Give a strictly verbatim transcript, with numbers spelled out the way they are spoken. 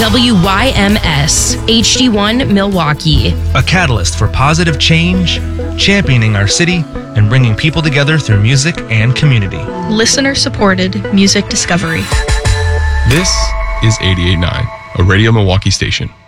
W Y M S, H D one Milwaukee. A catalyst for positive change, championing our city, and bringing people together through music and community. Listener-supported music discovery. This is eighty-eight point nine, a Radio Milwaukee station.